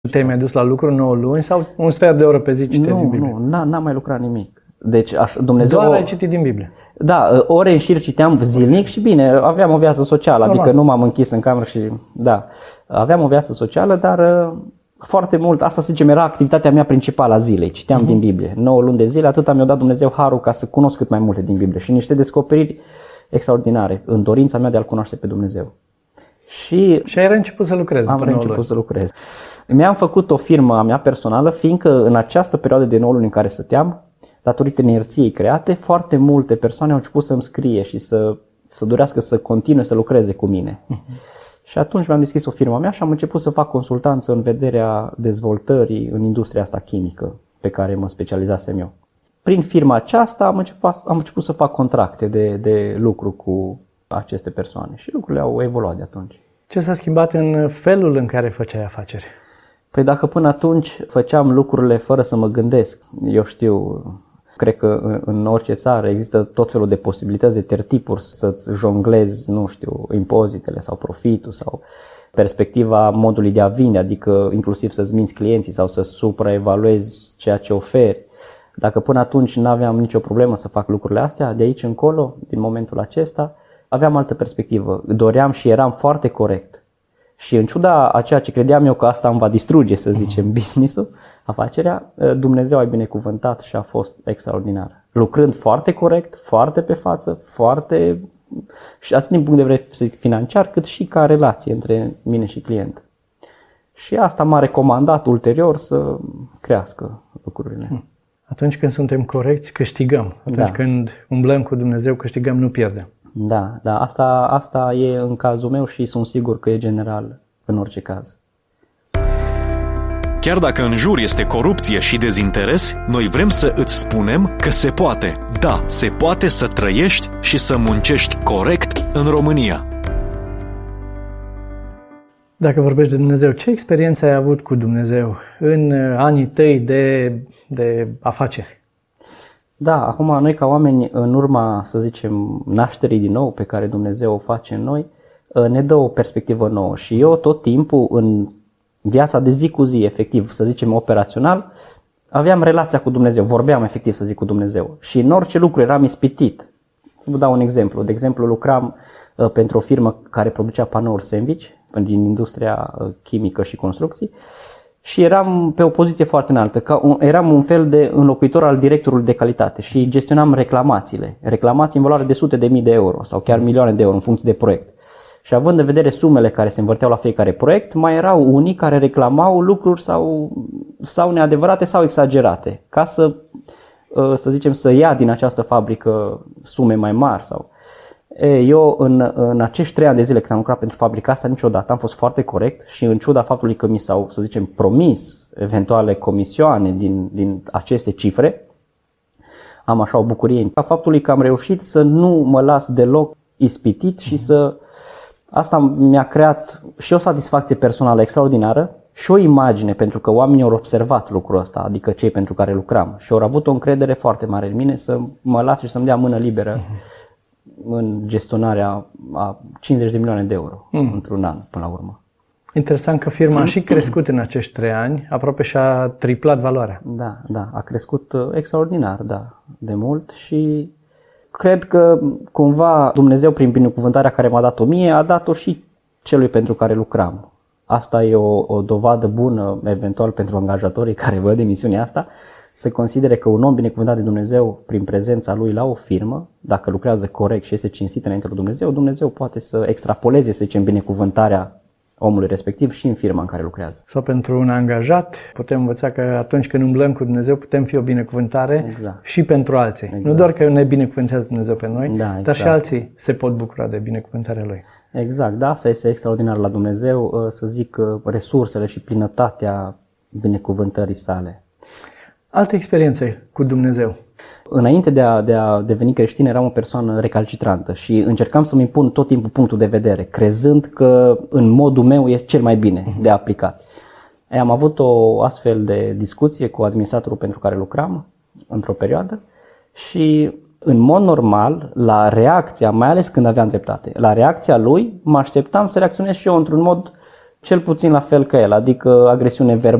Te-ai mai dus la lucru 9 luni sau un sfert de oră pe zi citești din Biblie? Nu, n-am mai lucrat nimic. Deci Dumnezeu... Doar ai citit din Biblie? Da, ore în șir citeam zilnic și bine, aveam o viață socială, adică nu m-am închis în cameră și... Da, aveam o viață socială, dar foarte mult, asta să zicem, era activitatea mea principală a zilei, citeam din Biblie. 9 luni de zile, atâta mi-a dat Dumnezeu harul ca să cunosc cât mai multe din Biblie și niște descoperiri extraordinare în dorința mea de a-L cunoaște pe Dumnezeu. Și ai început să lucrezi? Am început să lucrez. Mi-am făcut o firmă a mea personală, fiindcă în această perioadă de 9 luni în care stăteam, datorită inerției create, foarte multe persoane au început să-mi scrie și să dorească să continue să lucreze cu mine. Și atunci mi-am deschis o firmă a mea și am început să fac consultanță în vederea dezvoltării în industria asta chimică pe care mă specializasem eu. Prin firma aceasta am început să fac contracte de lucru cu aceste persoane și lucrurile au evoluat de atunci. Ce s-a schimbat în felul în care făceai afaceri? Păi dacă până atunci făceam lucrurile fără să mă gândesc, eu știu, cred că în orice țară există tot felul de posibilități, de tertipuri să-ți jonglezi, nu știu, impozitele sau profitul sau perspectiva modului de a vinde, adică inclusiv să-ți minți clienții sau să supraevaluezi ceea ce oferi. Dacă până atunci nu aveam nicio problemă să fac lucrurile astea, de aici încolo, din momentul acesta, aveam altă perspectivă. Doream și eram foarte corect. Și în ciuda a ceea ce credeam eu că asta îmi va distruge, să zicem, business-ul, afacerea, Dumnezeu a binecuvântat și a fost extraordinar. Lucrând foarte corect, foarte pe față, foarte, și atât din punct de vedere financiar, cât și ca relație între mine și client. Și asta m-a recomandat ulterior să crească lucrurile. Atunci când suntem corecți, câștigăm. Atunci când umblăm cu Dumnezeu, câștigăm, nu pierdem. Da, asta e în cazul meu și sunt sigur că e general în orice caz. Chiar dacă în jur este corupție și dezinteres, noi vrem să îți spunem că se poate. Da, se poate să trăiești și să muncești corect în România. Dacă vorbești de Dumnezeu, ce experiență ai avut cu Dumnezeu în anii tăi de afaceri? Da, acum noi ca oameni, în urma, să zicem, nașterii din nou pe care Dumnezeu o face în noi, ne dă o perspectivă nouă. Și eu tot timpul, în viața de zi cu zi, efectiv, să zicem, operațional, aveam relația cu Dumnezeu, vorbeam efectiv, să zic, cu Dumnezeu. Și în orice lucru eram ispitit. Să vă dau un exemplu. De exemplu, lucram pentru o firmă care producea panouri sandwich din industria chimică și construcții. Și eram pe o poziție foarte înaltă, eram un fel de înlocuitor al directorului de calitate și gestionam reclamații în valoare de sute de mii de euro sau chiar milioane de euro în funcție de proiect. Și având în vedere sumele care se învârteau la fiecare proiect, mai erau unii care reclamau lucruri sau neadevărate sau exagerate, ca să zicem, să ia din această fabrică sume mai mari sau... Eu în acești 3 ani de zile când am lucrat pentru fabrica asta, niciodată am fost foarte corect și în ciuda faptului că mi s-au, să zicem, promis eventuale comisioane din aceste cifre, am așa o bucurie a faptului că am reușit să nu mă las deloc ispitit și asta mi-a creat și o satisfacție personală extraordinară și o imagine, pentru că oamenii au observat lucrul ăsta, adică cei pentru care lucram, și au avut o încredere foarte mare în mine să mă las și să-mi dea mână liberă în gestionarea a 50 de milioane de euro într-un an, până la urmă. Interesant că firma a și crescut în acești 3 ani, aproape și-a triplat valoarea. Da, a crescut extraordinar, de mult și cred că cumva Dumnezeu, prin binecuvântarea care m-a dat-o mie, a dat-o și celui pentru care lucram. Asta e o dovadă bună, eventual, pentru angajatorii care văd emisiunea asta, să considere că un om binecuvântat de Dumnezeu prin prezența lui la o firmă, dacă lucrează corect și este cinstit înainte lui Dumnezeu, Dumnezeu poate să extrapoleze, să zicem, binecuvântarea omului respectiv și în firma în care lucrează. Sau pentru un angajat, putem învăța că atunci când umblăm cu Dumnezeu putem fi o binecuvântare și pentru alții. Exact. Nu doar că ne binecuvântează Dumnezeu pe noi, dar și alții se pot bucura de binecuvântarea Lui. Exact, da, asta este extraordinar la Dumnezeu, să zic, resursele și plinătatea binecuvântării sale. Alte experiențe cu Dumnezeu? Înainte de a deveni creștin, eram o persoană recalcitrantă și încercam să-mi impun tot timpul punctul de vedere, crezând că în modul meu e cel mai bine de aplicat. Am avut o astfel de discuție cu administratorul pentru care lucram într-o perioadă și în mod normal, la reacția, mai ales când aveam dreptate, la reacția lui mă așteptam să reacționez și eu într-un mod cel puțin la fel ca el, adică agresiune